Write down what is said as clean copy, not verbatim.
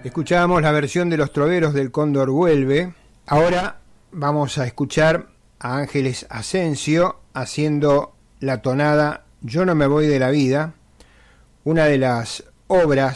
Escuchábamos la versión de Los Troveros del Cóndor Vuelve. Ahora vamos a escuchar a Ángeles Asensio haciendo la tonada Yo no me voy de la vida, una de las obras